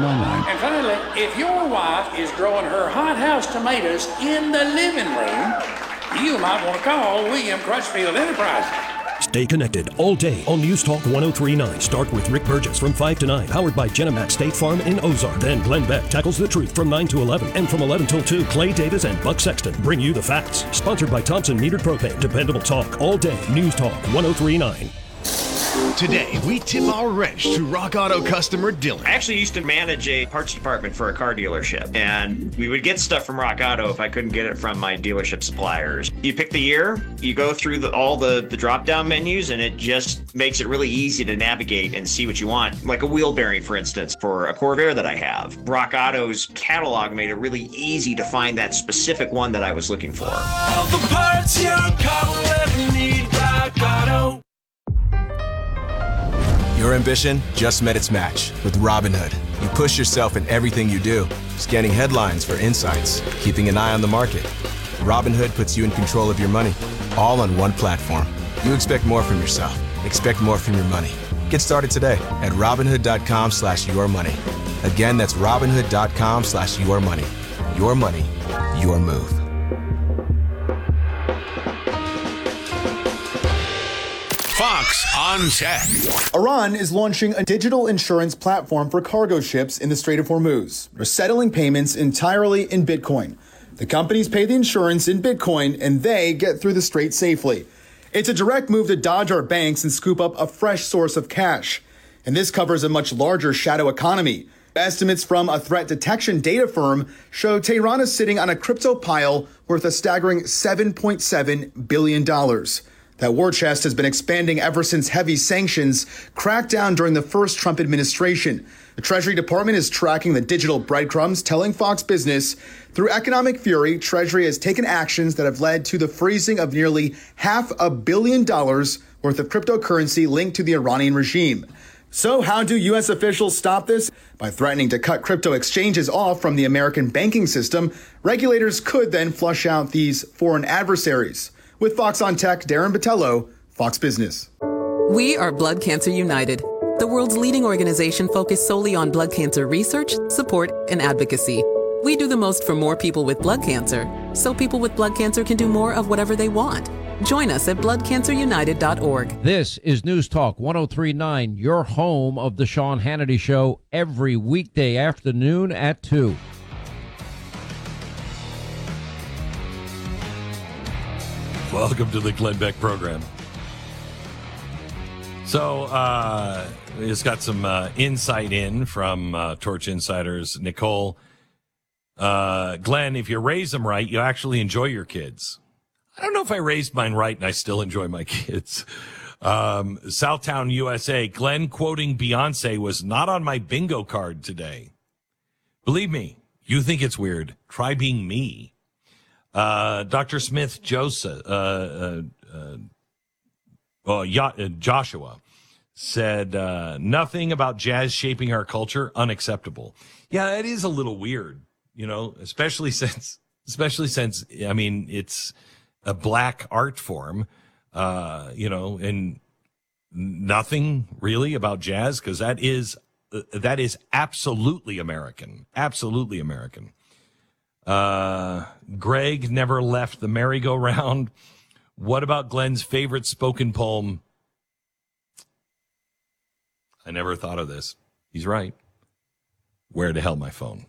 $5.99. And finally, if your wife is growing her hothouse tomatoes in the living room, you might want to call William Crutchfield Enterprises. Stay connected all day on News Talk 103.9. Start with Rick Burgess from 5 to 9, powered by Genomax State Farm in Ozark. Then Glenn Beck tackles the truth from 9 to 11. And from 11 till 2, Clay Davis and Buck Sexton bring you the facts. Sponsored by Thompson Metered Propane. Dependable talk all day. News Talk 103.9. Today, we tip our wrench to Rock Auto customer Dylan. I actually used to manage a parts department for a car dealership, and we would get stuff from Rock Auto if I couldn't get it from my dealership suppliers. You pick the year, you go through all the drop-down menus, and it just makes it really easy to navigate and see what you want. Like a wheel bearing, for instance, for a Corvair that I have. Rock Auto's catalog made it really easy to find that specific one that I was looking for. All the parts your car will ever need, Rock Auto. Your ambition just met its match with Robinhood. You push yourself in everything you do, scanning headlines for insights, keeping an eye on the market. Robinhood puts you in control of your money, all on one platform. You expect more from yourself. Expect more from your money. Get started today at Robinhood.com/yourmoney. Again, that's Robinhood.com/yourmoney. Your money, your move. Fox on Tech. Iran is launching a digital insurance platform for cargo ships in the Strait of Hormuz. They're settling payments entirely in Bitcoin. The companies pay the insurance in Bitcoin, and they get through the strait safely. It's a direct move to dodge our banks and scoop up a fresh source of cash. And this covers a much larger shadow economy. Estimates from a threat detection data firm show Tehran is sitting on a crypto pile worth a staggering $7.7 billion. That war chest has been expanding ever since heavy sanctions cracked down during the first Trump administration. The Treasury Department is tracking the digital breadcrumbs, telling Fox Business, through economic fury, Treasury has taken actions that have led to the freezing of nearly $500 million worth of cryptocurrency linked to the Iranian regime. So how do U.S. officials stop this? By threatening to cut crypto exchanges off from the American banking system, regulators could then flush out these foreign adversaries. With Fox on Tech, Darren Botello, Fox Business. We are Blood Cancer United, the world's leading organization focused solely on blood cancer research, support, and advocacy. We do the most for more people with blood cancer, so people with blood cancer can do more of whatever they want. Join us at bloodcancerunited.org. This is News Talk 103.9, your home of the Sean Hannity Show, every weekday afternoon at 2. Welcome to the Glenn Beck program. So, we just got some insight in from Torch Insiders. Nicole, Glenn, if you raise them right, you actually enjoy your kids. I don't know if I raised mine right and I still enjoy my kids. Southtown, USA, Glenn quoting Beyonce was not on my bingo card today. Believe me, you think it's weird. Try being me. Dr. Smith Joseph, Joshua said, nothing about jazz shaping our culture, unacceptable. Yeah, it is a little weird, you know, especially since, I mean, it's a black art form, you know, and nothing really about jazz, because that is absolutely American, absolutely American. Greg never left the merry-go-round. What about Glenn's favorite spoken poem? I never thought of this. He's right. Where the hell my phone?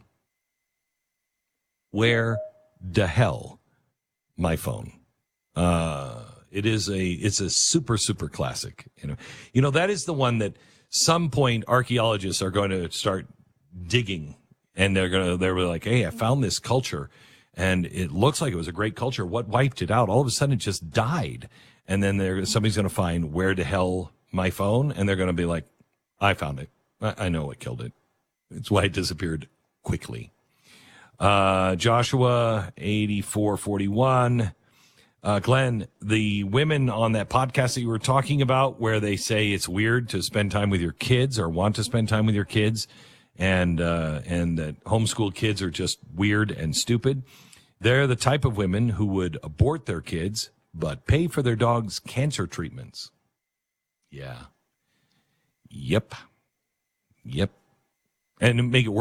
Where the hell my phone? It's a super, super classic. You know, that is the one that some point archaeologists are going to start digging. And they were like, hey, I found this culture and it looks like it was a great culture. What wiped it out? All of a sudden it just died. And then somebody's going to find where the hell my phone? And they're going to be like, I found it. I know what killed it. It's why it disappeared quickly. Joshua 8441. Glenn, the women on that podcast that you were talking about where they say it's weird to spend time with your kids or want to spend time with your kids, and that homeschool kids are just weird and stupid. They're the type of women who would abort their kids, but pay for their dogs' cancer treatments. Yeah. Yep. And to make it worse,